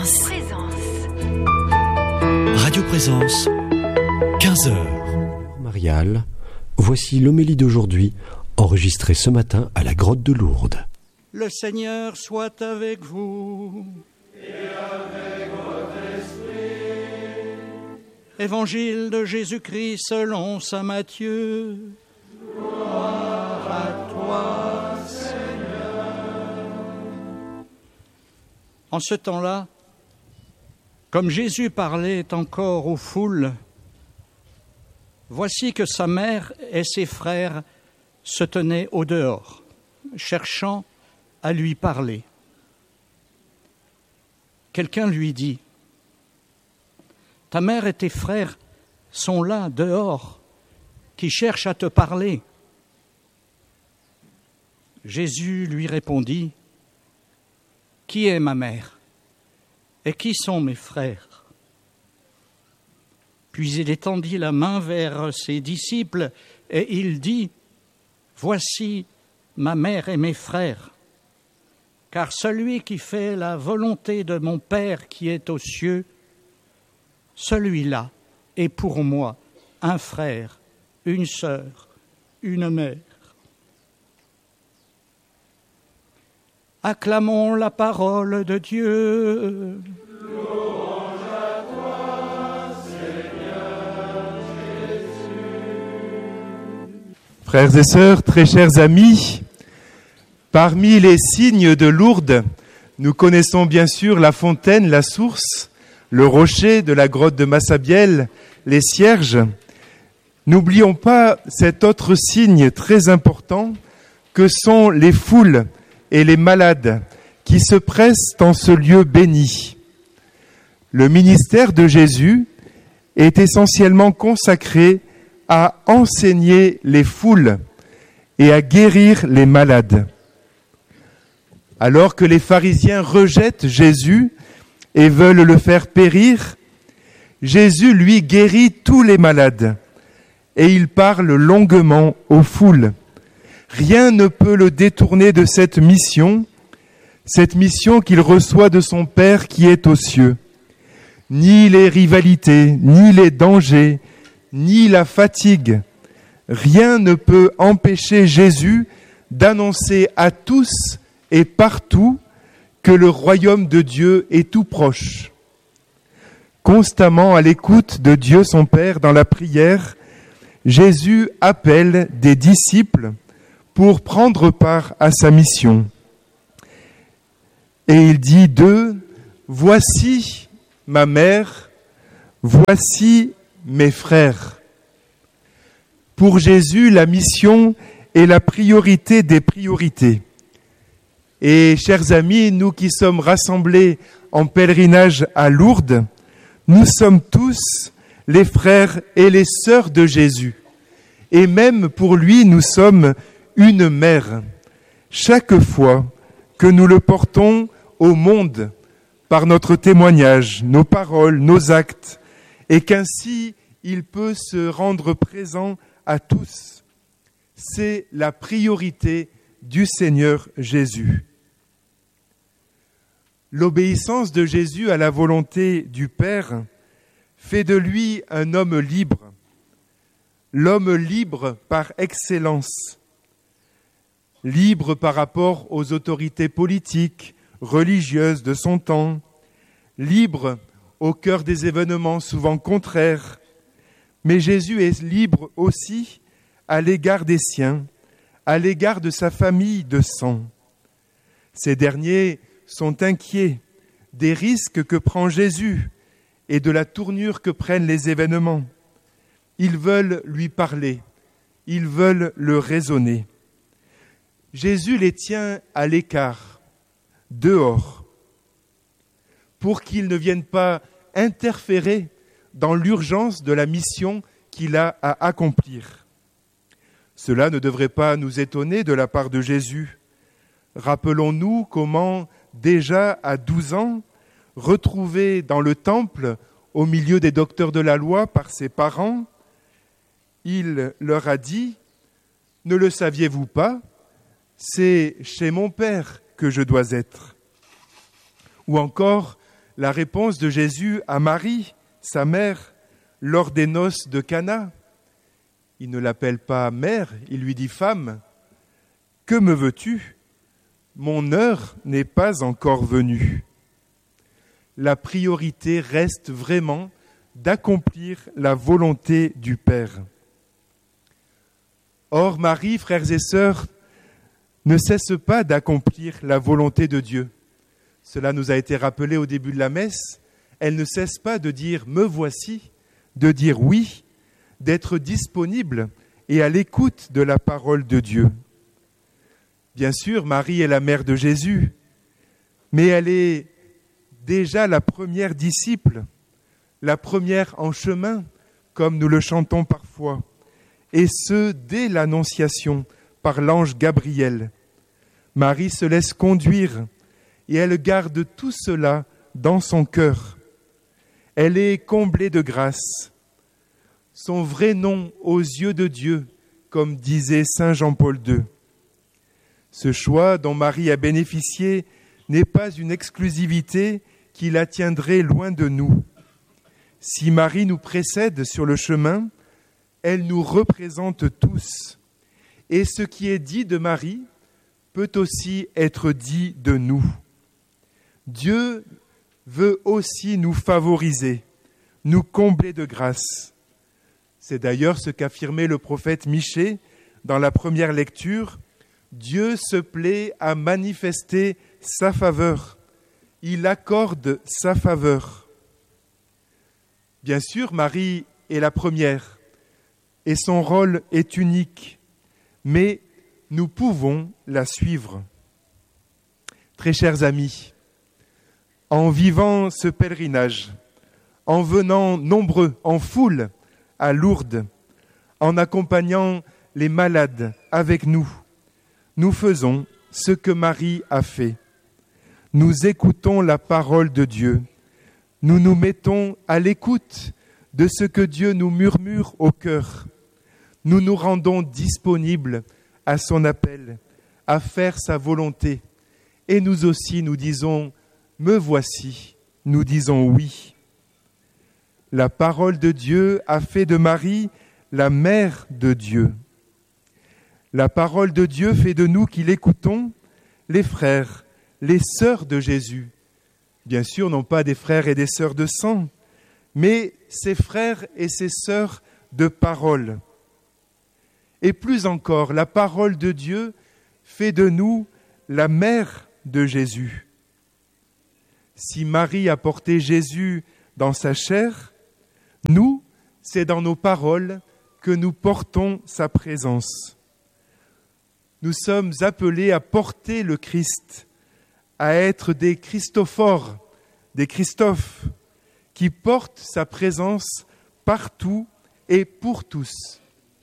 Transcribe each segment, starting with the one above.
Présence. Radio Présence, 15h. Marial, voici l'homélie d'aujourd'hui, enregistrée ce matin à la grotte de Lourdes. Le Seigneur soit avec vous. Et avec votre esprit. Évangile de Jésus-Christ selon saint Matthieu. Gloire à toi, Seigneur. En ce temps-là, comme Jésus parlait encore aux foules, voici que sa mère et ses frères se tenaient au dehors, cherchant à lui parler. Quelqu'un lui dit : « Ta mère et tes frères sont là, dehors, qui cherchent à te parler. » Jésus lui répondit : « Qui est ma mère ? Et qui sont mes frères ? » Puis il étendit la main vers ses disciples et il dit : « Voici ma mère et mes frères. Car celui qui fait la volonté de mon Père qui est aux cieux, celui-là est pour moi un frère, une sœur, une mère. » Acclamons la parole de Dieu. Louange à toi, Seigneur Jésus. Frères et sœurs, très chers amis, parmi les signes de Lourdes, nous connaissons bien sûr la fontaine, la source, le rocher de la grotte de Massabielle, les cierges. N'oublions pas cet autre signe très important que sont les foules et les malades qui se pressent en ce lieu béni. Le ministère de Jésus est essentiellement consacré à enseigner les foules et à guérir les malades. Alors que les pharisiens rejettent Jésus et veulent le faire périr, Jésus, lui, guérit tous les malades et il parle longuement aux foules. Rien ne peut le détourner de cette mission qu'il reçoit de son Père qui est aux cieux. Ni les rivalités, ni les dangers, ni la fatigue, rien ne peut empêcher Jésus d'annoncer à tous et partout que le royaume de Dieu est tout proche. Constamment à l'écoute de Dieu son Père dans la prière, Jésus appelle des disciples pour prendre part à sa mission. Et il dit d'eux : « Voici ma mère, voici mes frères. » Pour Jésus, la mission est la priorité des priorités. Et chers amis, nous qui sommes rassemblés en pèlerinage à Lourdes, nous sommes tous les frères et les sœurs de Jésus. Et même pour lui, nous sommes une mère. Chaque fois que nous le portons au monde par notre témoignage, nos paroles, nos actes, et qu'ainsi il peut se rendre présent à tous, c'est la priorité du Seigneur Jésus. L'obéissance de Jésus à la volonté du Père fait de lui un homme libre, l'homme libre par excellence, libre par rapport aux autorités politiques, religieuses de son temps, libre au cœur des événements souvent contraires, mais Jésus est libre aussi à l'égard des siens, à l'égard de sa famille de sang. Ces derniers sont inquiets des risques que prend Jésus et de la tournure que prennent les événements. Ils veulent lui parler, ils veulent le raisonner. Jésus les tient à l'écart, dehors, pour qu'ils ne viennent pas interférer dans l'urgence de la mission qu'il a à accomplir. Cela ne devrait pas nous étonner de la part de Jésus. Rappelons-nous comment, déjà à 12 ans, retrouvé dans le temple, au milieu des docteurs de la loi par ses parents, il leur a dit : « Ne le saviez-vous pas ? C'est chez mon Père que je dois être. » Ou encore, la réponse de Jésus à Marie, sa mère, lors des noces de Cana. Il ne l'appelle pas mère, il lui dit femme. Que me veux-tu ? Mon heure n'est pas encore venue. La priorité reste vraiment d'accomplir la volonté du Père. Or, Marie, frères et sœurs, ne cesse pas d'accomplir la volonté de Dieu. Cela nous a été rappelé au début de la messe. Elle ne cesse pas de dire « me voici », de dire oui, d'être disponible et à l'écoute de la parole de Dieu. Bien sûr, Marie est la mère de Jésus, mais elle est déjà la première disciple, la première en chemin, comme nous le chantons parfois, et ce, dès l'Annonciation, par l'ange Gabriel. Marie se laisse conduire et elle garde tout cela dans son cœur. Elle est comblée de grâce. Son vrai nom aux yeux de Dieu, comme disait saint Jean-Paul II. Ce choix dont Marie a bénéficié n'est pas une exclusivité qui la tiendrait loin de nous. Si Marie nous précède sur le chemin, elle nous représente tous. Et ce qui est dit de Marie peut aussi être dit de nous. Dieu veut aussi nous favoriser, nous combler de grâce. C'est d'ailleurs ce qu'affirmait le prophète Michée dans la première lecture. Dieu se plaît à manifester sa faveur. Il accorde sa faveur. Bien sûr, Marie est la première et son rôle est unique, mais nous pouvons la suivre. Très chers amis, en vivant ce pèlerinage, en venant nombreux, en foule, à Lourdes, en accompagnant les malades avec nous, nous faisons ce que Marie a fait. Nous écoutons la parole de Dieu. Nous nous mettons à l'écoute de ce que Dieu nous murmure au cœur. Nous nous rendons disponibles à son appel, à faire sa volonté. Et nous aussi, nous disons « me voici », nous disons « oui ». La parole de Dieu a fait de Marie la mère de Dieu. La parole de Dieu fait de nous qui l'écoutons les frères, les sœurs de Jésus. Bien sûr, non pas des frères et des sœurs de sang, mais ses frères et ses sœurs de parole. Et plus encore, la parole de Dieu fait de nous la mère de Jésus. Si Marie a porté Jésus dans sa chair, nous, c'est dans nos paroles que nous portons sa présence. Nous sommes appelés à porter le Christ, à être des Christophores, des Christophes, qui portent sa présence partout et pour tous.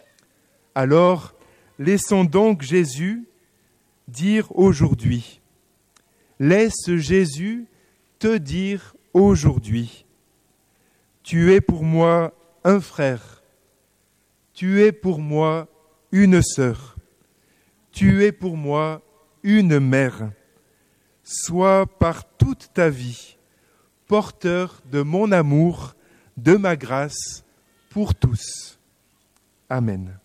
Alors, laissons donc Jésus dire aujourd'hui. Laisse Jésus te dire aujourd'hui. Tu es pour moi un frère. Tu es pour moi une sœur. Tu es pour moi une mère. Sois par toute ta vie porteur de mon amour, de ma grâce pour tous. Amen.